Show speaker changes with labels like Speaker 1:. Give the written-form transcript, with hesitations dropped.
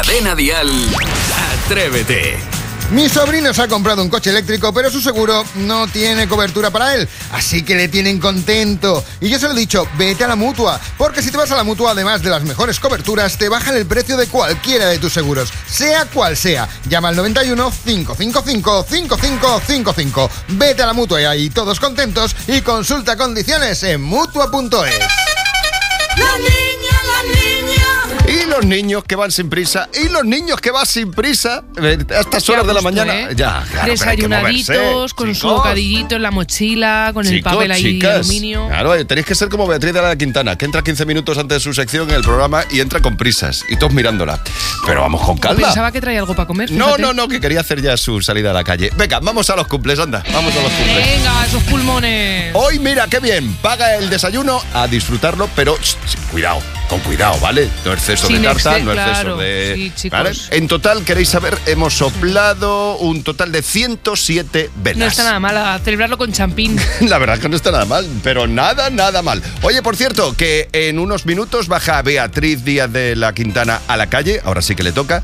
Speaker 1: Cadena Dial, Atrévete.
Speaker 2: Mi sobrino se ha comprado un coche eléctrico, pero su seguro no tiene cobertura para él, así que le tienen contento. Y yo se lo he dicho, vete a la Mutua, porque si te vas a la Mutua, además de las mejores coberturas, te bajan el precio de cualquiera de tus seguros, sea cual sea. Llama al 91 555 5555. Vete a la Mutua y ahí todos contentos, y consulta condiciones en Mutua.es.
Speaker 3: La niña.
Speaker 4: Y los niños que van sin prisa, a estas horas de la mañana. Ya, claro,
Speaker 5: desayunaditos, con su bocadillito en la mochila, con el papel ahí de aluminio.
Speaker 4: Claro, tenéis que ser como Beatriz de la Quintana, que entra 15 minutos antes de su sección en el programa y entra con prisas, y todos mirándola. Pero vamos con calma.
Speaker 5: Pensaba que traía algo para comer.
Speaker 4: No, que quería hacer ya su salida a la calle. Venga, vamos a los cumples, anda, vamos a los cumples.
Speaker 5: Venga, esos pulmones.
Speaker 4: Hoy, mira, qué bien, paga el desayuno, a disfrutarlo, pero con cuidado, ¿vale? No exceso de tarta, no exceso de...
Speaker 5: Sí, chicos.
Speaker 4: ¿Vale? En total, queréis saber, hemos soplado un total de 107 velas.
Speaker 5: No está nada mal, a celebrarlo con champín.
Speaker 4: La verdad que no está nada mal, pero nada mal. Oye, por cierto, que en unos minutos baja Beatriz Díaz de la Quintana a la calle, ahora sí que le toca.